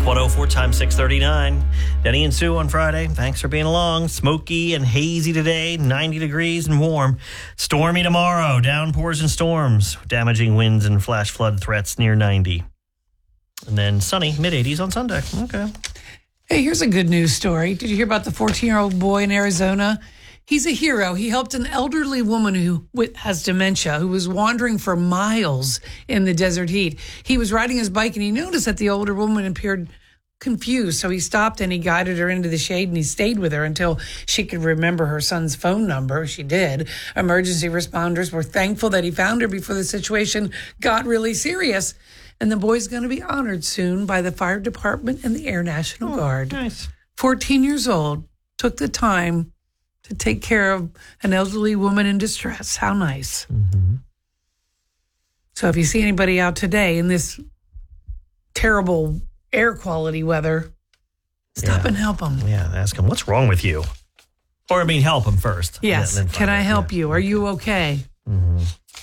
104 times 639. Denny and Sue on Friday. Thanks for being along. Smoky and hazy today, 90 degrees and warm. Stormy tomorrow, downpours and storms, damaging winds and flash flood threats near 90. And then sunny, mid-80s on Sunday. Okay. Hey, here's a good news story. Did you hear about the 14-year-old boy in Arizona? He's a hero. He helped an elderly woman who has dementia, who was wandering for miles in the desert heat. He was riding his bike and he noticed that the older woman appeared confused. So he stopped and he guided her into the shade and he stayed with her until she could remember her son's phone number. She did. Emergency responders were thankful that he found her before the situation got really serious. And the boy's going to be honored soon by the fire department and the Air National Guard. Nice. 14 years old, took the time to take care of an elderly woman in distress. How nice. Mm-hmm. So if you see anybody out today in this terrible air quality weather, stop and help them. Yeah, ask them, what's wrong with you? Or, help them first. Yes. Can I help you? Are you okay? Mm-hmm.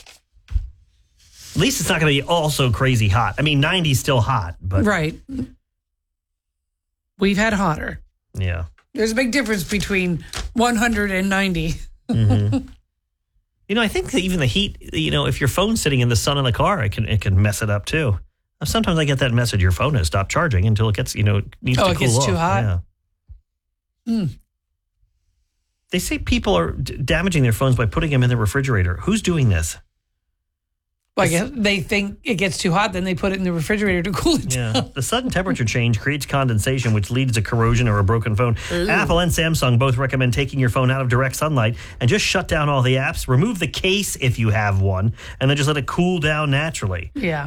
At least it's not going to be all so crazy hot. 90's still hot, but... Right. We've had hotter. Yeah. There's a big difference between 100 and 90. Mm-hmm. I think that even the heat, if your phone's sitting in the sun in the car, it can mess it up too. Sometimes I get that message, your phone has stopped charging until it gets, needs to cool off. Oh, it gets too hot? Yeah. They say people are damaging their phones by putting them in the refrigerator. Who's doing this? Well, I guess they think it gets too hot, then they put it in the refrigerator to cool it down. Yeah. The sudden temperature change creates condensation, which leads to corrosion or a broken phone. Ooh. Apple and Samsung both recommend taking your phone out of direct sunlight and just shut down all the apps. Remove the case if you have one, and then just let it cool down naturally. Yeah.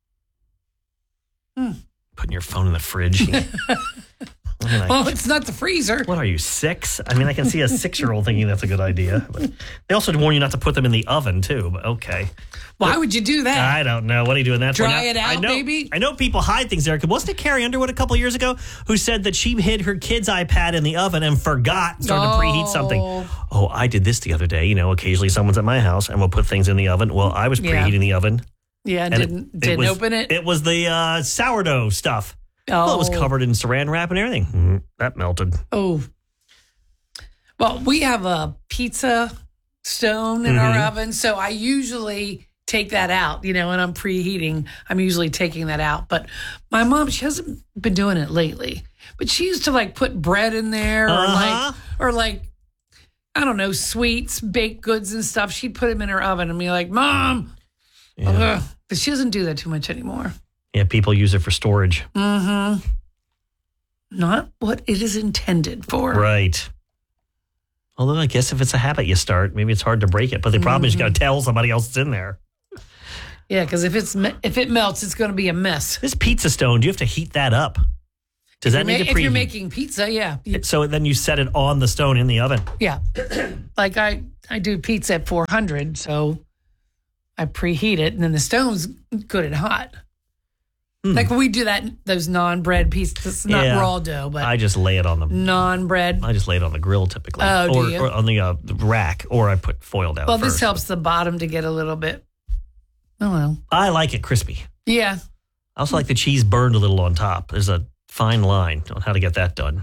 Putting your phone in the fridge. It's not the freezer. What are you, 6? I can see a 6-year-old thinking that's a good idea. But they also warn you not to put them in the oven, too. But okay. Why would you do that? I don't know. What are you doing that for? Dry it out, maybe? I know people hide things there. Wasn't it Carrie Underwood a couple years ago who said that she hid her kid's iPad in the oven and started to preheat something? Oh, I did this the other day. Occasionally someone's at my house and we'll put things in the oven. Well, I was preheating the oven. Yeah, and didn't open it? It was the sourdough stuff. Oh. Well, it was covered in saran wrap and everything. That melted. Oh. Well, we have a pizza stone in our oven, so I usually take that out, when I'm preheating. I'm usually taking that out. But my mom, she hasn't been doing it lately. But she used to put bread in there or I don't know, sweets, baked goods and stuff. She'd put them in her oven and be like, Mom. Yeah. But she doesn't do that too much anymore. Yeah, people use it for storage. Mm-hmm. Not what it is intended for. Right. Although I guess if it's a habit you start, maybe it's hard to break it. But the problem is you got to tell somebody else it's in there. Yeah, because if it melts, it's going to be a mess. This pizza stone, do you have to heat that up? Does that need to preheat? If you're making pizza, yeah. So then you set it on the stone in the oven. Yeah. I do pizza at 400, so I preheat it, and then the stone's good and hot. Like when we do those non-bread pieces, not raw dough, but I just lay it on the non-bread. I just lay it on the grill typically, or on the rack, or I put foil down. Well, this helps the bottom to get a little bit. Oh well, I like it crispy. Yeah. I also like the cheese burned a little on top. There's a fine line on how to get that done.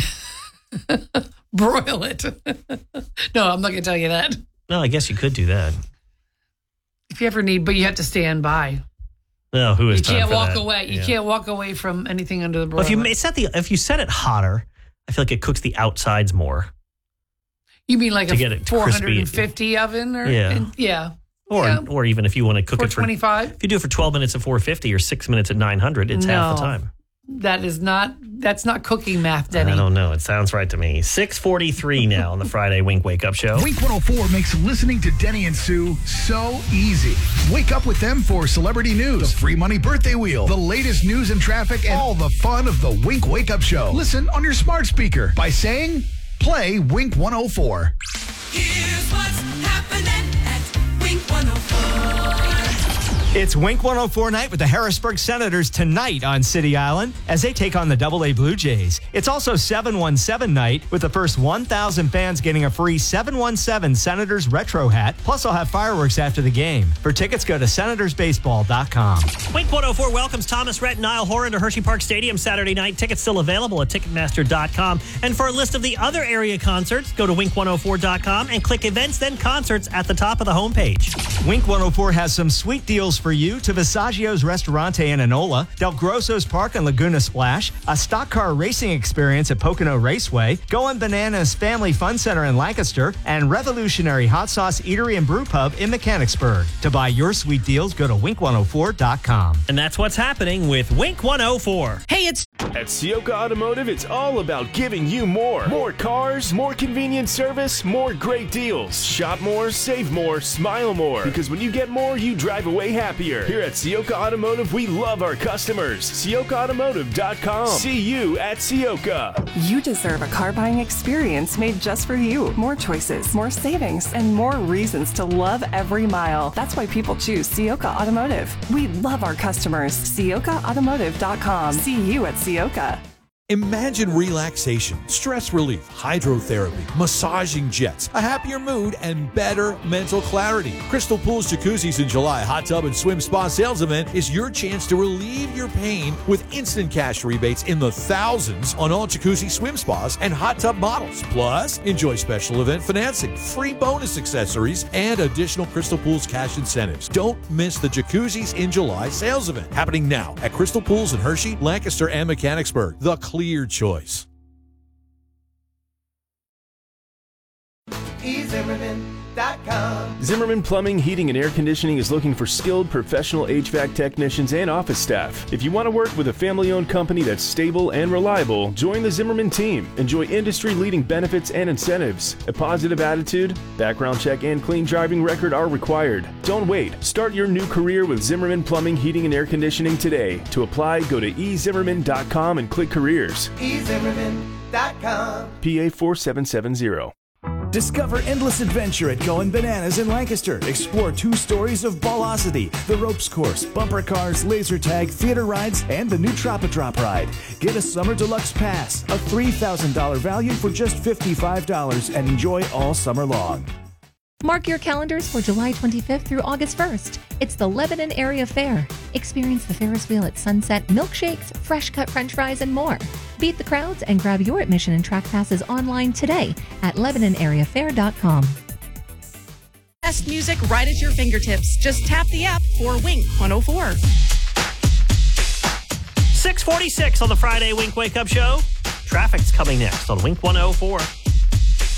Broil it. No, I'm not going to tell you that. No, I guess you could do that if you ever need, but you have to stand by. No, who is time for that? You can't walk away. You can't walk away from anything under the broiler. Well, if you set it hotter, I feel like it cooks the outsides more. You mean like a 450 oven? Or, yeah. Or even if you want to cook it for 425? If you do it for 12 minutes at 450 or 6 minutes at 900, it's half the time. That's not cooking math, Denny. I don't know. It sounds right to me. 6:43 now on the Friday Wink Wake Up Show. Wink 104 makes listening to Denny and Sue so easy. Wake up with them for celebrity news, the free money birthday wheel, the latest news and traffic, and all the fun of the Wink Wake Up Show. Listen on your smart speaker by saying, play Wink 104. Here's what's happening at Wink 104. It's Wink 104 night with the Harrisburg Senators tonight on City Island as they take on the AA Blue Jays. It's also 717 night with the first 1,000 fans getting a free 717 Senators retro hat. Plus, I'll have fireworks after the game. For tickets, go to senatorsbaseball.com. Wink 104 welcomes Thomas Rhett and Niall Horan to Hershey Park Stadium Saturday night. Tickets still available at Ticketmaster.com. And for a list of the other area concerts, go to Wink104.com and click Events, then Concerts at the top of the homepage. Wink 104 has some sweet deals for you to Visaggio's Ristorante in Enola, Del Grosso's Park and Laguna Splash, a stock car racing experience at Pocono Raceway, Goin' Bananas Family Fun Center in Lancaster, and Revolutionary Hot Sauce Eatery and Brew Pub in Mechanicsburg. To buy your sweet deals, go to Wink104.com. And that's what's happening with Wink 104. Hey, it's At Ciocca Automotive, it's all about giving you more. More cars, more convenient service, more great deals. Shop more, save more, smile more. Because when you get more, you drive away happier. Here at Ciocca Automotive, we love our customers. CioccaAutomotive.com. See you at Ciocca. You deserve a car buying experience made just for you. More choices, more savings, and more reasons to love every mile. That's why people choose Ciocca Automotive. We love our customers. CioccaAutomotive.com. See you at Ciocca. Imagine relaxation, stress relief, hydrotherapy, massaging jets, a happier mood, and better mental clarity. Crystal Pools Jacuzzis in July Hot Tub and Swim Spa sales event is your chance to relieve your pain with instant cash rebates in the thousands on all jacuzzi swim spas and hot tub models. Plus, enjoy special event financing, free bonus accessories, and additional Crystal Pools cash incentives. Don't miss the Jacuzzis in July sales event happening now at Crystal Pools in Hershey, Lancaster, and Mechanicsburg. The clear choice. eZimmerman.com. Zimmerman Plumbing, Heating, and Air Conditioning is looking for skilled professional HVAC technicians and office staff. If you want to work with a family-owned company that's stable and reliable, join the Zimmerman team. Enjoy industry-leading benefits and incentives. A positive attitude, background check, and clean driving record are required. Don't wait. Start your new career with Zimmerman Plumbing, Heating, and Air Conditioning today. To apply, go to eZimmerman.com and click Careers. eZimmerman.com. PA 4770. Discover endless adventure at Goin' Bananas in Lancaster. Explore 2 stories of Ballosity, the ropes course, bumper cars, laser tag, theater rides, and the new Tropidrop ride. Get a summer deluxe pass, a $3,000 value for just $55, and enjoy all summer long. Mark your calendars for July 25th through August 1st. It's the Lebanon Area Fair. Experience the Ferris wheel at sunset, milkshakes, fresh-cut french fries, and more. Beat the crowds and grab your admission and track passes online today at LebanonAreaFair.com. Best music right at your fingertips. Just tap the app for Wink 104. 6:46 on the Friday Wink Wake Up Show. Traffic's coming next on Wink 104.